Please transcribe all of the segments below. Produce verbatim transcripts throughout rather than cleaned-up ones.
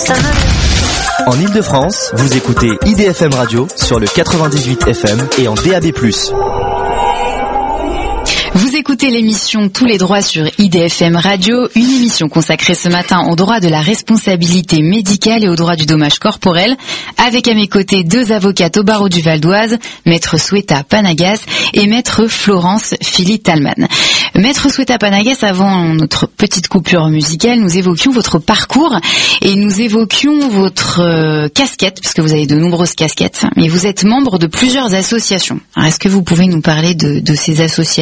En Ile-de-France, vous écoutez I D F M Radio sur le quatre-vingt-dix-huit F M et en D A B plus. Vous écoutez l'émission Tous les droits sur I D F M Radio, une émission consacrée ce matin aux droits de la responsabilité médicale et aux droits du dommage corporel, avec à mes côtés deux avocates au barreau du Val d'Oise, Maître Sweta Panagas et Maître Florence Philippe-Talman. Maître Sweta Panagas, avant notre petite coupure musicale, nous évoquions votre parcours et nous évoquions votre euh, casquette, parce que vous avez de nombreuses casquettes, et vous êtes membre de plusieurs associations. Alors, est-ce que vous pouvez nous parler de, de ces associations ?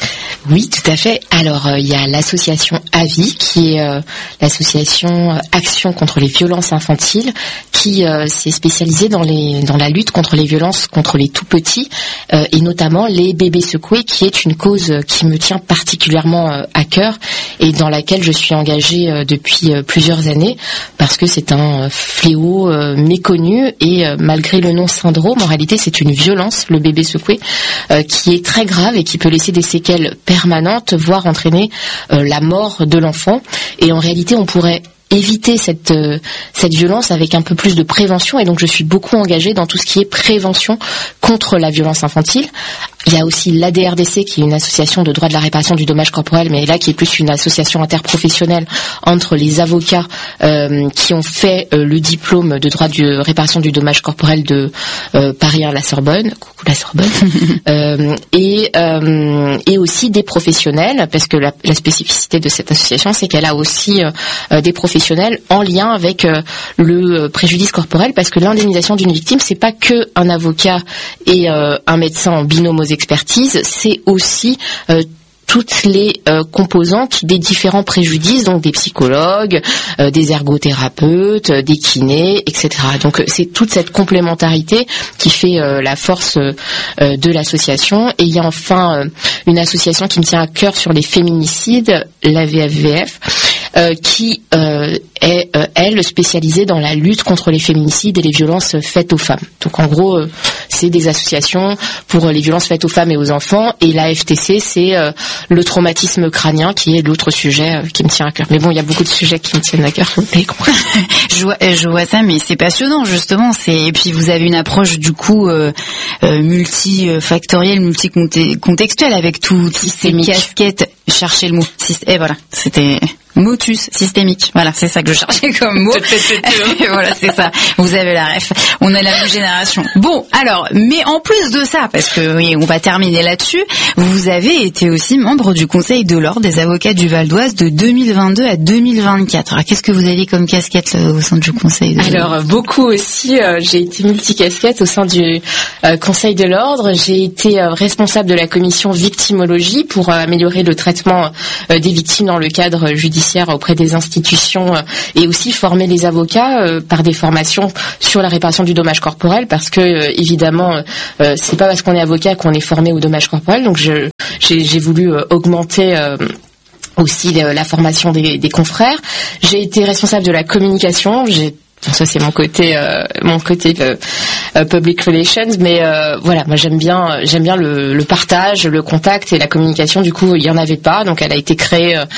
Oui, tout à fait. Alors, euh, il y a l'association A V I, qui est euh, l'association euh, Action contre les violences infantiles, qui euh, s'est spécialisée dans les dans la lutte contre les violences contre les tout-petits, euh, et notamment les bébés secoués, qui est une cause qui me tient particulièrement euh, à cœur et dans laquelle je suis engagée euh, depuis euh, plusieurs années, parce que c'est un euh, fléau euh, méconnu et euh, malgré le nom syndrome, en réalité, c'est une violence, le bébé secoué, euh, qui est très grave et qui peut laisser des séquelles permanente, voire entraîner euh, la mort de l'enfant. Et en réalité, on pourrait éviter cette euh, cette violence avec un peu plus de prévention. Et donc, je suis beaucoup engagée dans tout ce qui est prévention contre la violence infantile. Il y a aussi l'A D R D C, qui est une association de droit de la réparation du dommage corporel, mais là qui est plus une association interprofessionnelle entre les avocats euh, qui ont fait euh, le diplôme de droit de réparation du dommage corporel de euh, Paris un la Sorbonne, coucou la Sorbonne, euh, et euh, et aussi des professionnels, parce que la, la spécificité de cette association, c'est qu'elle a aussi euh, des professionnels en lien avec euh, le préjudice corporel, parce que l'indemnisation d'une victime, c'est pas que un avocat et euh, un médecin en binôme aux expertises, c'est aussi euh, toutes les euh, composantes des différents préjudices, donc des psychologues, euh, des ergothérapeutes, euh, des kinés, et cetera. Donc c'est toute cette complémentarité qui fait euh, la force euh, de l'association. Et il y a enfin euh, une association qui me tient à cœur sur les féminicides, l'A V F V F, euh, qui euh, est, euh, elle, spécialisée dans la lutte contre les féminicides et les violences faites aux femmes. Donc en gros, euh, c'est des associations pour les violences faites aux femmes et aux enfants, et la F T C, c'est euh, le traumatisme crânien, qui est l'autre sujet euh, qui me tient à cœur. Mais bon, il y a beaucoup de sujets qui me tiennent à cœur, vous l'avez compris. je, vois, je vois ça, mais c'est passionnant, justement. C'est... Et puis vous avez une approche, du coup, euh, euh, multifactorielle, multicontextuelle, avec toutes ces casquettes. Cherchez le mot. Et voilà, c'était... Motus systémique, voilà, c'est ça que je cherchais comme mot. Voilà, c'est ça. Vous avez la ref. On a la même génération. Bon, alors, mais en plus de ça, parce que oui, on va terminer là-dessus, vous avez été aussi membre du Conseil de l'Ordre des avocats du Val d'Oise de deux mille vingt-deux à deux mille vingt-quatre. Alors, qu'est-ce que vous avez comme casquette là, au sein du Conseil de l'Ordre ? Alors, beaucoup aussi. Euh, j'ai été multicasquette au sein du euh, Conseil de l'Ordre. J'ai été euh, responsable de la commission victimologie pour euh, améliorer le traitement euh, des victimes dans le cadre judiciaire auprès des institutions, et aussi former les avocats euh, par des formations sur la réparation du dommage corporel, parce que euh, évidemment euh, c'est pas parce qu'on est avocat qu'on est formé au dommage corporel. Donc je, j'ai, j'ai voulu euh, augmenter euh, aussi la, la formation des, des confrères. J'ai été responsable de la communication. J'ai Bon, ça c'est mon côté euh, mon côté euh, euh, public relations, mais euh, voilà, moi j'aime bien j'aime bien le, le partage, le contact et la communication. Du coup, il y en avait pas, donc elle a été créée euh,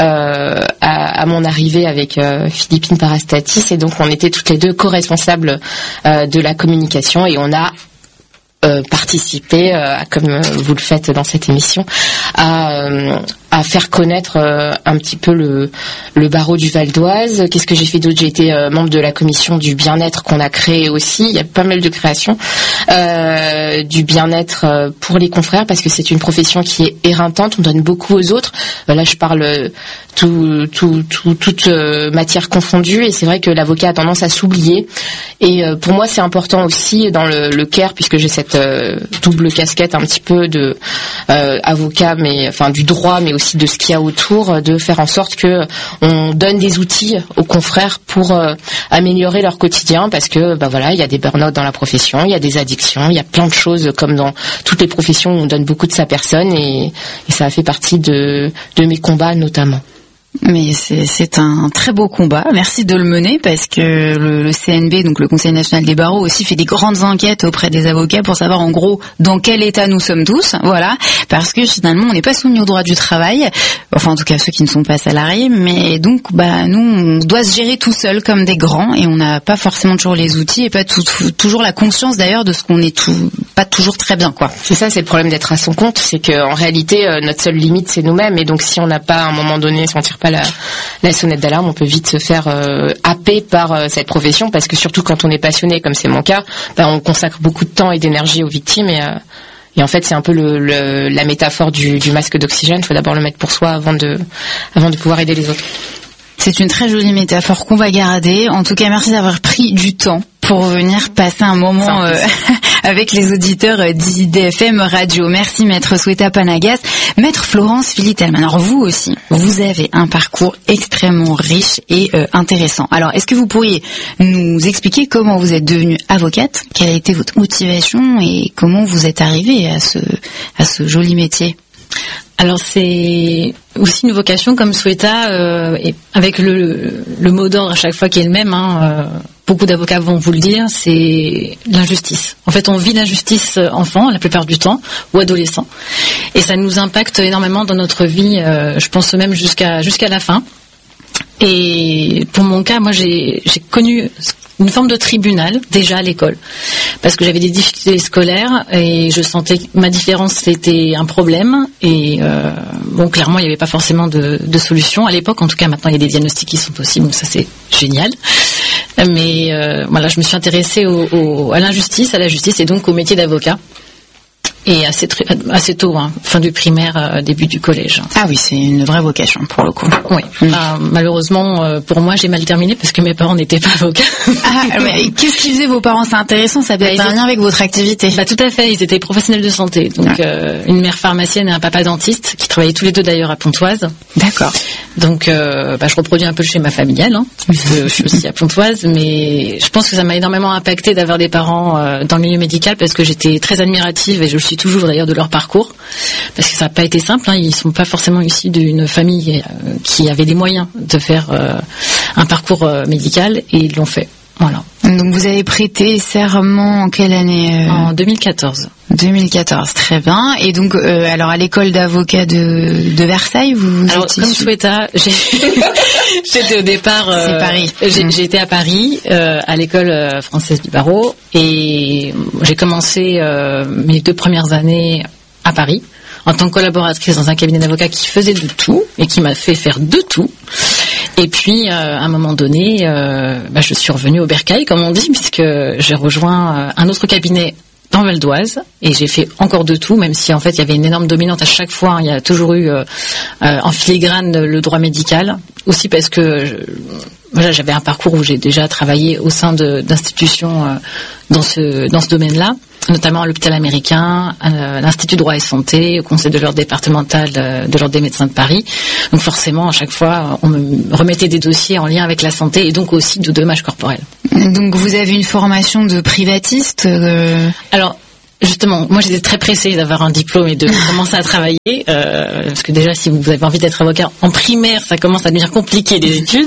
à, à mon arrivée avec euh, Philippine Parastatis, et donc on était toutes les deux co-responsables euh, de la communication, et on a Euh, participer, euh, comme euh, vous le faites dans cette émission, à, euh, à faire connaître euh, un petit peu le, le barreau du Val d'Oise. Qu'est-ce que j'ai fait d'autre ? J'ai été euh, membre de la commission du bien-être qu'on a créé aussi. Il y a pas mal de créations euh, du bien-être euh, pour les confrères, parce que c'est une profession qui est éreintante. On donne beaucoup aux autres. Euh, là, je parle tout, tout, tout, toute euh, matière confondue, et c'est vrai que l'avocat a tendance à s'oublier. Et euh, pour moi, c'est important aussi dans le, le care, puisque j'ai cette Euh, double casquette un petit peu de euh, avocat, mais enfin du droit, mais aussi de ce qu'il y a autour, de faire en sorte que on donne des outils aux confrères pour euh, améliorer leur quotidien, parce que bah voilà, il y a des burn-out dans la profession, il y a des addictions, il y a plein de choses, comme dans toutes les professions où on donne beaucoup de sa personne, et, et ça a fait partie de, de mes combats notamment. Mais c'est, c'est un très beau combat. Merci de le mener parce que le, le C N B, donc le Conseil national des barreaux, aussi fait des grandes enquêtes auprès des avocats pour savoir en gros dans quel état nous sommes tous. Voilà, parce que finalement on n'est pas soumis au droit du travail, enfin en tout cas ceux qui ne sont pas salariés. Mais donc bah nous on doit se gérer tout seul comme des grands et on n'a pas forcément toujours les outils et pas tout, tout, toujours la conscience d'ailleurs de ce qu'on est tout, pas toujours très bien quoi. C'est ça, c'est le problème d'être à son compte, c'est que en réalité euh, notre seule limite c'est nous-mêmes et donc si on n'a pas à un moment donné, si on tire pas la, la sonnette d'alarme, on peut vite se faire euh, happer par euh, cette profession parce que surtout quand on est passionné comme c'est mon cas, bah, on consacre beaucoup de temps et d'énergie aux victimes et, euh, et en fait c'est un peu le, le, la métaphore du, du masque d'oxygène, il faut d'abord le mettre pour soi avant de, avant de pouvoir aider les autres. C'est une très jolie métaphore qu'on va garder. En tout cas, merci d'avoir pris du temps pour venir passer un moment euh, avec les auditeurs d'I D F M Radio. Merci Maître Sweta Panagas. Maître Florence Philly-Tellman, alors vous aussi, vous avez un parcours extrêmement riche et euh, intéressant. Alors, est-ce que vous pourriez nous expliquer comment vous êtes devenue avocate, quelle a été votre motivation et comment vous êtes arrivée à ce, à ce joli métier ? Alors c'est aussi une vocation comme Sweta, euh, et avec le, le mot d'ordre à chaque fois qui est le même, hein, euh, beaucoup d'avocats vont vous le dire, c'est l'injustice. En fait, on vit l'injustice enfant la plupart du temps, ou adolescent, et ça nous impacte énormément dans notre vie, euh, je pense même jusqu'à jusqu'à la fin. Et pour mon cas, moi j'ai, j'ai connu une forme de tribunal déjà à l'école parce que j'avais des difficultés scolaires et je sentais que ma différence c'était un problème et euh, bon clairement il n'y avait pas forcément de, de solution à l'époque, en tout cas maintenant il y a des diagnostics qui sont possibles donc ça c'est génial, mais euh, voilà, je me suis intéressée au, au, à l'injustice, à la justice et donc au métier d'avocat. Et assez, assez tôt, hein, fin du primaire, euh, début du collège. Ah oui, c'est une vraie vocation pour le coup. Oui. Mmh. Bah, malheureusement, euh, pour moi, j'ai mal terminé parce que mes parents n'étaient pas avocats. Ah, mais qu'est-ce qu'ils faisaient vos parents ? C'est intéressant, ça peut être bah, un lien avec votre activité. Bah tout à fait, ils étaient professionnels de santé. Donc ah. euh, une mère pharmacienne et un papa dentiste qui travaillaient tous les deux d'ailleurs à Pontoise. D'accord. Donc euh, bah, je reproduis un peu le schéma familial, hein, puisque je suis aussi à Pontoise, mais je pense que ça m'a énormément impacté d'avoir des parents euh, dans le milieu médical parce que j'étais très admirative et je le suis toujours d'ailleurs de leur parcours, parce que ça n'a pas été simple, hein, ils sont pas forcément issus d'une famille euh, qui avait les moyens de faire euh, un parcours euh, médical et ils l'ont fait. Voilà. Donc vous avez prêté serment en quelle année ? euh... En deux mille quatorze. deux mille quatorze, très bien. Et donc, euh, alors à l'école d'avocat de, de Versailles, vous, vous alors étiez comme Sweta, j'ai... j'étais au départ. Euh, C'est Paris. J'ai, j'ai été à Paris, euh, à l'école française du barreau, et j'ai commencé euh, mes deux premières années à Paris en tant que collaboratrice dans un cabinet d'avocats qui faisait de tout et qui m'a fait faire de tout. Et puis, euh, à un moment donné, euh, bah, je suis revenue au bercail, comme on dit, puisque j'ai rejoint euh, un autre cabinet dans Val d'Oise et j'ai fait encore de tout, même si en fait il y avait une énorme dominante à chaque fois. Il y a toujours eu euh, euh, en filigrane le droit médical, aussi parce que je, voilà, j'avais un parcours où j'ai déjà travaillé au sein de, d'institutions euh, dans ce dans ce domaine-là, notamment à l'hôpital américain, à l'Institut droit et santé, au conseil de l'ordre départemental de l'ordre des médecins de Paris. Donc forcément, à chaque fois, on me remettait des dossiers en lien avec la santé et donc aussi de dommages corporels. Donc vous avez une formation de privatiste euh... Alors, justement, moi j'étais très pressée d'avoir un diplôme et de commencer à travailler, euh, parce que déjà si vous avez envie d'être avocat en primaire, ça commence à devenir compliqué des études.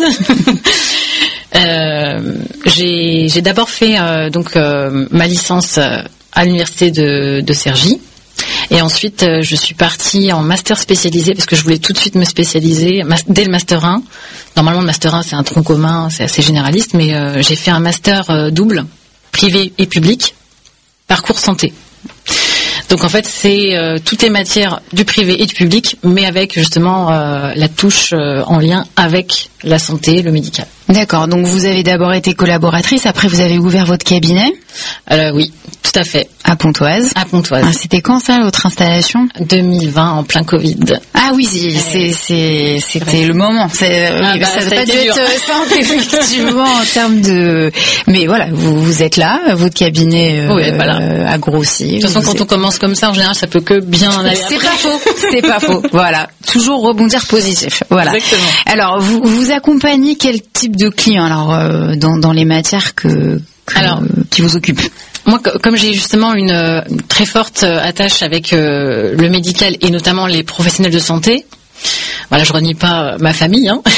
euh, j'ai, j'ai d'abord fait euh, donc euh, ma licence euh, à l'université de, de Cergy. Et ensuite, euh, je suis partie en master spécialisé parce que je voulais tout de suite me spécialiser mas- dès le master un. Normalement, le master un, c'est un tronc commun, c'est assez généraliste, mais euh, j'ai fait un master euh, double, privé et public, parcours santé. Donc en fait, c'est euh, toutes les matières du privé et du public, mais avec justement euh, la touche euh, en lien avec la santé, le médical. D'accord, donc vous avez d'abord été collaboratrice, après vous avez ouvert votre cabinet ? euh, Oui, tout à fait. À Pontoise ? À Pontoise. Ah, c'était quand ça, votre installation ? deux mille vingt, en plein Covid. Ah oui, c'est, c'est, c'était le moment. C'est, ah oui, bah, ça ça n'a pas dû dur. être simple, effectivement, en termes de... Mais voilà, vous, vous êtes là, votre cabinet euh, oui, voilà. euh, a grossi. De toute façon, quand êtes... on commence comme ça, en général, ça peut que bien aller. C'est après. pas faux, c'est pas faux. Voilà, toujours rebondir positif. Voilà. Exactement. Alors, vous, vous accompagnez quel type de clients alors euh, dans, dans les matières que, que alors, qui vous occupent ? Moi, comme j'ai justement une, une très forte attache avec euh, le médical et notamment les professionnels de santé, Voilà, je renie pas ma famille. Hein.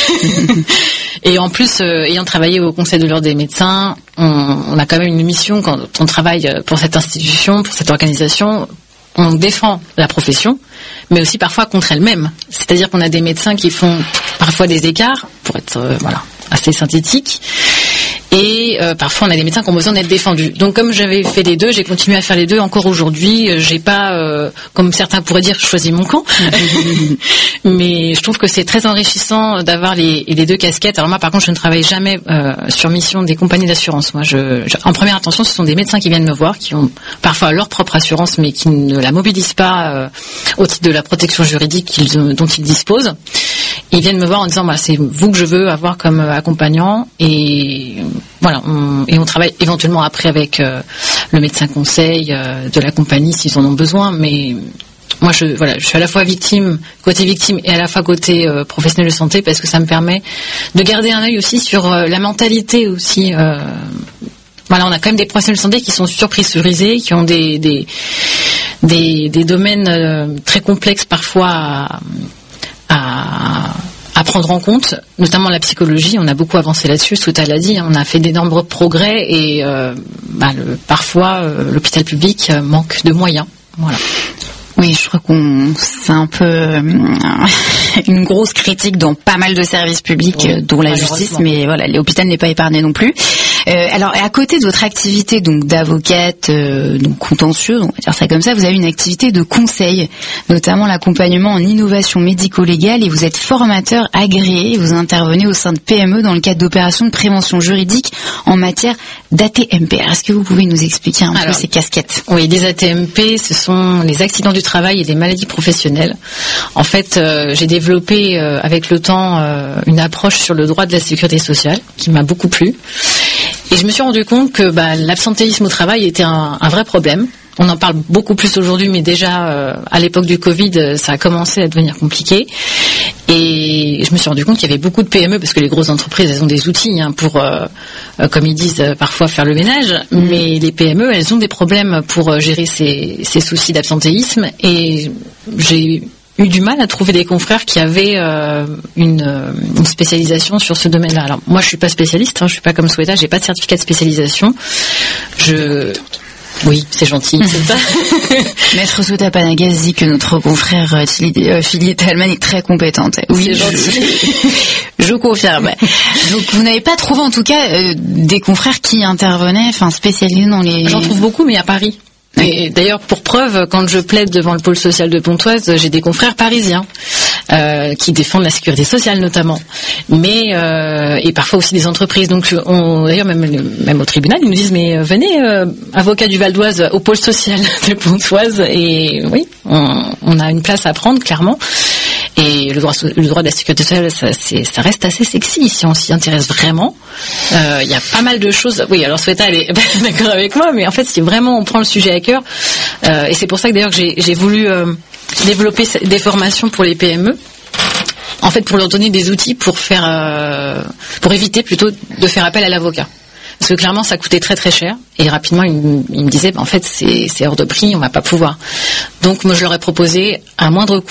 Et en plus, euh, ayant travaillé au Conseil de l'ordre des médecins, on, on a quand même une mission quand on travaille pour cette institution, pour cette organisation. On défend la profession, mais aussi parfois contre elle-même. C'est-à-dire qu'on a des médecins qui font parfois des écarts, pour être euh, voilà assez synthétique. Et euh, parfois on a des médecins qui ont besoin d'être défendus. Donc comme j'avais fait les deux, j'ai continué à faire les deux encore aujourd'hui. J'ai pas, euh, comme certains pourraient dire, choisi mon camp. Mais je trouve que c'est très enrichissant d'avoir les, les deux casquettes. Alors moi par contre je ne travaille jamais euh, sur mission des compagnies d'assurance. Moi je, je, en première intention ce sont des médecins qui viennent me voir, qui ont parfois leur propre assurance mais qui ne la mobilisent pas euh, au titre de la protection juridique qu'ils, dont ils disposent. Ils viennent me voir en disant bah, c'est vous que je veux avoir comme accompagnant et voilà on, et on travaille éventuellement après avec euh, le médecin conseil euh, de la compagnie s'ils en ont besoin, mais moi je voilà je suis à la fois victime côté victime et à la fois côté euh, professionnel de santé parce que ça me permet de garder un œil aussi sur euh, la mentalité aussi. Euh, voilà on a quand même des professionnels de santé qui sont surpressurisés, qui ont des des des, des domaines euh, très complexes parfois à, à à prendre en compte, notamment la psychologie. On a beaucoup avancé là-dessus, Sweta l'a dit, on a fait d'énormes progrès et euh, bah, le, parfois euh, l'hôpital public euh, manque de moyens. Voilà. Oui, je crois qu'on c'est un peu euh, une grosse critique dans pas mal de services publics, oui, euh, dont la justice, mais voilà, l'hôpital n'est pas épargné non plus. Euh, alors, à côté de votre activité donc d'avocate, euh, donc contentieuse, on va dire ça comme ça, vous avez une activité de conseil, notamment l'accompagnement en innovation médico-légale, et vous êtes formateur agréé. Vous intervenez au sein de P M E dans le cadre d'opérations de prévention juridique en matière d'A T M P. Alors, est-ce que vous pouvez nous expliquer un alors, peu ces casquettes ? Oui, les A T M P, ce sont les accidents du travail et les maladies professionnelles. En fait, euh, j'ai développé euh, avec le temps euh, une approche sur le droit de la sécurité sociale qui m'a beaucoup plu. Et je me suis rendu compte que bah, l'absentéisme au travail était un, un vrai problème. On en parle beaucoup plus aujourd'hui, mais déjà euh, à l'époque du Covid, ça a commencé à devenir compliqué. Et je me suis rendu compte qu'il y avait beaucoup de P M E, parce que les grosses entreprises, elles ont des outils hein, pour, euh, euh, comme ils disent, euh, parfois faire le ménage. Mmh. Mais les P M E, elles ont des problèmes pour euh, gérer ces, ces soucis d'absentéisme. Et j'ai eu du mal à trouver des confrères qui avaient euh, une, euh, une spécialisation sur ce domaine-là. Alors moi, je suis pas spécialiste, hein, je suis pas comme Sweta, j'ai pas de certificat de spécialisation. Je Oui, c'est gentil. C'est ça. Maître Sweta Panagas dit que notre confrère euh, Philippe Talman est très compétente. Oui, c'est gentil. Je, je confirme. Donc vous n'avez pas trouvé en tout cas euh, des confrères qui intervenaient, enfin spécialisés dans les... J'en trouve beaucoup, mais à Paris. Et d'ailleurs, pour preuve, quand je plaide devant le pôle social de Pontoise, j'ai des confrères parisiens euh, qui défendent la sécurité sociale notamment, mais euh, et parfois aussi des entreprises. Donc, on, d'ailleurs, même, même au tribunal, ils nous disent mais venez, euh, avocat du Val d'Oise, au pôle social de Pontoise. Et oui, on, on a une place à prendre clairement. Et le droit, le droit de la sécurité sociale, ça, c'est, ça reste assez sexy si on s'y intéresse vraiment. Il euh, y a pas mal de choses. Oui, alors Sweta, elle est d'accord avec moi, mais en fait, si vraiment on prend le sujet à cœur, euh, et c'est pour ça que d'ailleurs que j'ai, j'ai voulu euh, développer des formations pour les P M E. En fait, pour leur donner des outils pour faire, euh, pour éviter plutôt de faire appel à l'avocat. Parce que clairement, ça coûtait très très cher. Et rapidement, ils me, ils me disaient, bah, en fait, c'est, c'est hors de prix, on va pas pouvoir. Donc, moi, je leur ai proposé un moindre coût